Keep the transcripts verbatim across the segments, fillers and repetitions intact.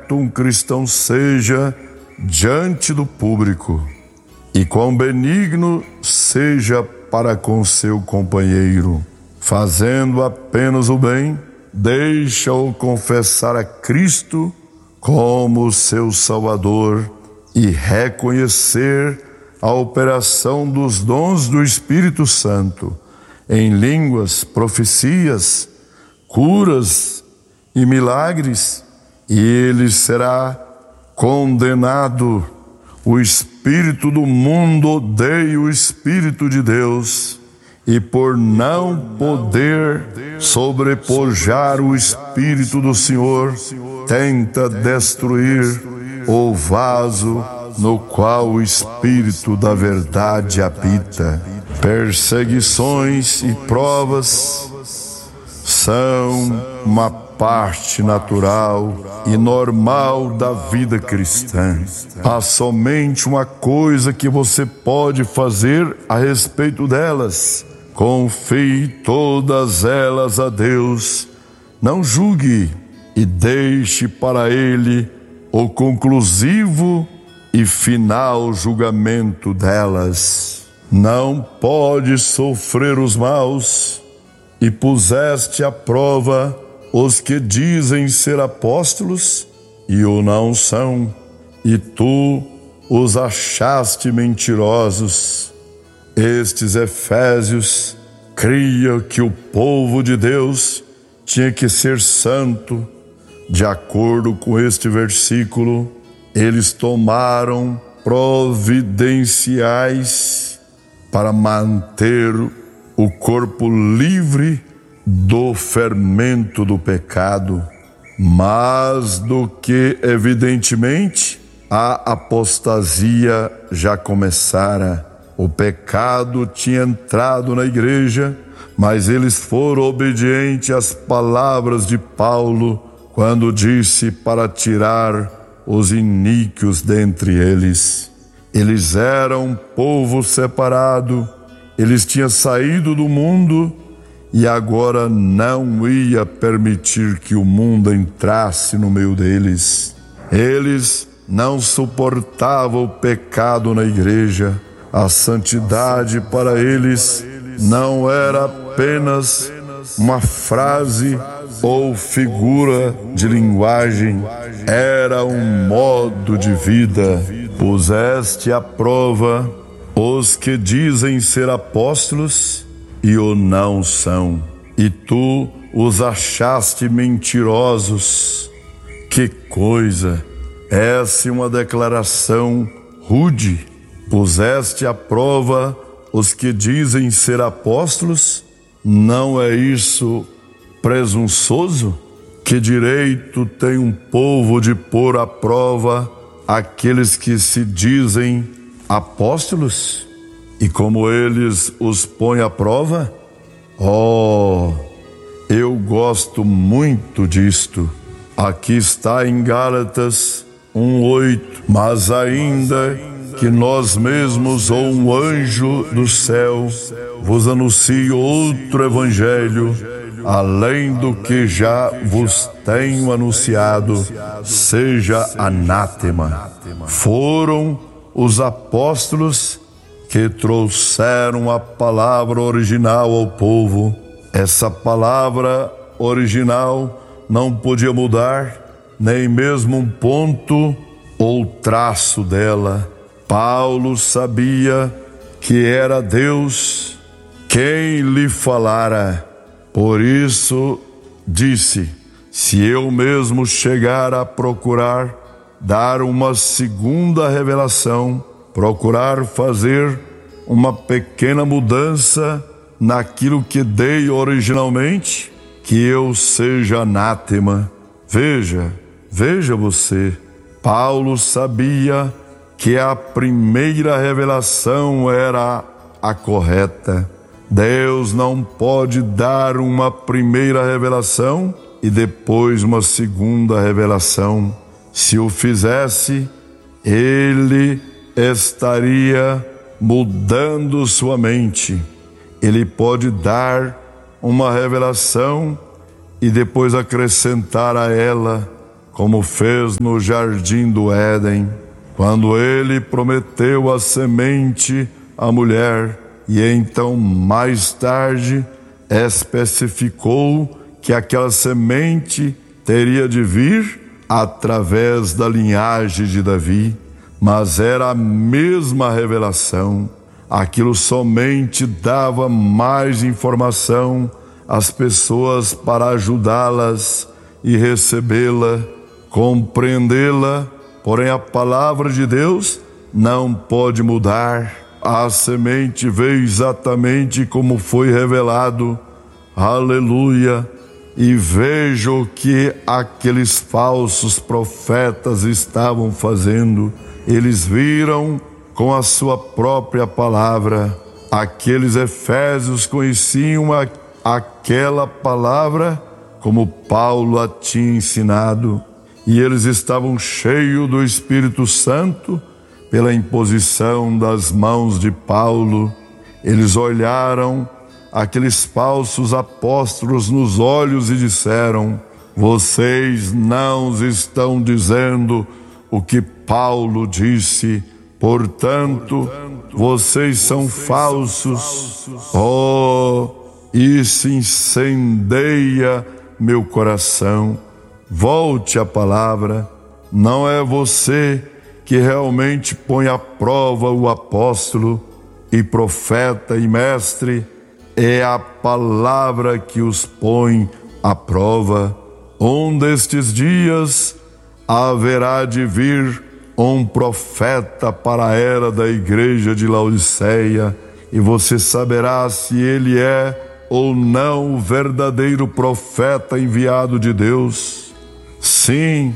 correto um cristão seja diante do público, e quão benigno seja para com seu companheiro, fazendo apenas o bem, deixa-o confessar a Cristo como seu Salvador e reconhecer a operação dos dons do Espírito Santo em línguas, profecias, curas e milagres, e ele será condenado. O espírito do mundo odeia o Espírito de Deus, e por não poder sobrepujar o Espírito do Senhor, tenta destruir o vaso no qual o Espírito da verdade habita. Perseguições e provas são uma parte natural e normal da vida cristã. Há somente uma coisa que você pode fazer a respeito delas: confie todas elas a Deus, não julgue e deixe para Ele o conclusivo e final julgamento delas. Não pode sofrer os maus, e puseste à prova os que dizem ser apóstolos e o não são, e tu os achaste mentirosos. Estes efésios criam que o povo de Deus tinha que ser santo. De acordo com este versículo, eles tomaram providenciais para manter o corpo livre do fermento do pecado, mas do que evidentemente a apostasia já começara. O pecado tinha entrado na igreja, mas eles foram obedientes às palavras de Paulo quando disse para tirar os iníquos dentre eles. Eles eram um povo separado, eles tinham saído do mundo e agora não ia permitir que o mundo entrasse no meio deles. Eles não suportavam o pecado na igreja. A santidade para eles não era apenas uma frase ou figura de linguagem, era um modo de vida. Puseste à prova os que dizem ser apóstolos e o não são, e tu os achaste mentirosos. Que coisa! Essa é uma declaração rude. Puseste à prova os que dizem ser apóstolos? Não é isso presunçoso? Que direito tem um povo de pôr à prova aqueles que se dizem apóstolos? E como eles os põem à prova? Oh, eu gosto muito disto. Aqui está em Gálatas um oito. Mas ainda que nós mesmos ou um anjo do céu vos anuncie outro evangelho, além do que já vos tenho anunciado, seja anátema. Foram os apóstolos que trouxeram a palavra original ao povo. Essa palavra original não podia mudar, nem mesmo um ponto ou traço dela. Paulo sabia que era Deus quem lhe falara. Por isso disse: se eu mesmo chegar a procurar dar uma segunda revelação, procurar fazer uma pequena mudança naquilo que dei originalmente, que eu seja anátema. Veja, veja você, Paulo sabia que a primeira revelação era a correta. Deus não pode dar uma primeira revelação e depois uma segunda revelação. Se o fizesse, ele estaria mudando sua mente. Ele pode dar uma revelação e depois acrescentar a ela como fez no jardim do Éden, quando ele prometeu a semente à mulher, e então mais tarde especificou que aquela semente teria de vir através da linhagem de Davi, mas era a mesma revelação. Aquilo somente dava mais informação às pessoas para ajudá-las e recebê-la, compreendê-la. Porém, a palavra de Deus não pode mudar. A semente veio exatamente como foi revelado. Aleluia! E veja o que aqueles falsos profetas estavam fazendo. Eles viram com a sua própria palavra. Aqueles efésios conheciam a, aquela palavra como Paulo a tinha ensinado. E eles estavam cheios do Espírito Santo pela imposição das mãos de Paulo. Eles olharam aqueles falsos apóstolos nos olhos e disseram: vocês não estão dizendo o que Paulo disse, portanto, vocês são falsos. Oh, isso incendeia meu coração. Volte à palavra. Não é você que realmente põe à prova o apóstolo e profeta e mestre, é a palavra que os põe à prova. Um destes dias haverá de vir um profeta para a era da igreja de Laodiceia, e você saberá se ele é ou não o verdadeiro profeta enviado de Deus. Sim,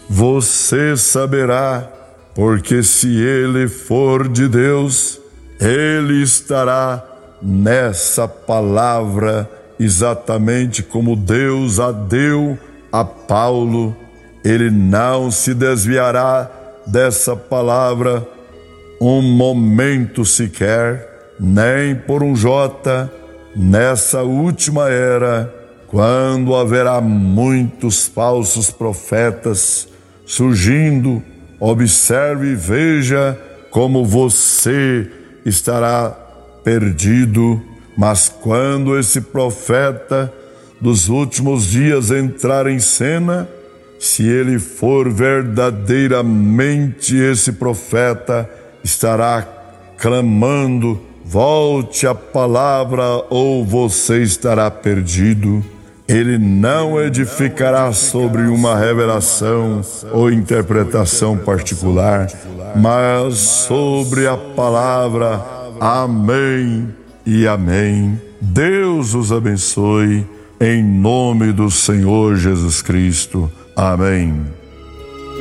você saberá, porque se ele for de Deus, ele estará nessa palavra exatamente como Deus a deu a Paulo. Ele não se desviará dessa palavra um momento sequer, nem por um jota, nessa última era, quando haverá muitos falsos profetas surgindo. Observe e veja como você estará perdido, mas quando esse profeta dos últimos dias entrar em cena, se ele for verdadeiramente esse profeta, estará clamando: volte a palavra ou você estará perdido. Ele não edificará sobre uma revelação ou interpretação particular, mas sobre a palavra. Amém e amém. Deus os abençoe, em nome do Senhor Jesus Cristo. Amém.